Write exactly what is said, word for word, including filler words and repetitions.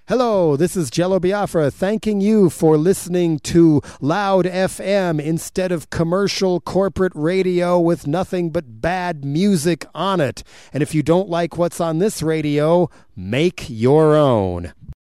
Hello, this is Jello Biafra thanking you for listening to Loud F M instead of commercial corporate radio with nothing but bad music on it. And if you don't like what's on this radio, make your own.